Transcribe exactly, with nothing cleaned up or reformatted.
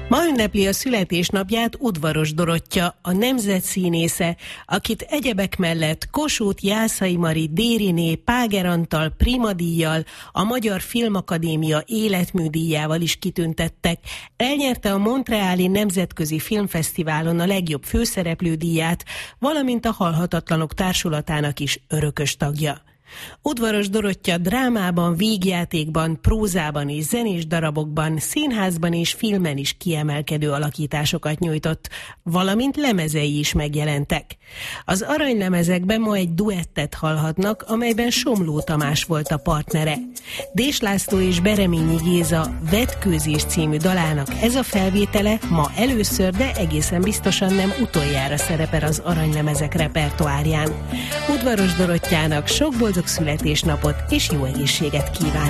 Ma ünnepli a születésnapját Udvaros Dorottya, a nemzet színésze, akit egyebek mellett Kossuth, Jászai Mari, Dériné, Páger Antal Prima-díjjal, a Magyar Filmakadémia életműdíjával is kitüntettek. Elnyerte a Montreali Nemzetközi Filmfesztiválon a legjobb főszereplő díját, valamint a Halhatatlanok Társulatának is örökös tagja. Udvaros Dorottya drámában, vígjátékban, prózában és zenés darabokban, színházban és filmen is kiemelkedő alakításokat nyújtott, valamint lemezei is megjelentek. Az aranylemezekben ma egy duettet hallhatnak, amelyben Somló Tamás volt a partnere. Dés László és Bereményi Géza Vetkőzés című dalának ez a felvétele ma először, de egészen biztosan nem utoljára szerepel az aranylemezek repertoárján. Udvaros Dorottyának sok boldog születésnapot és jó egészséget kíván!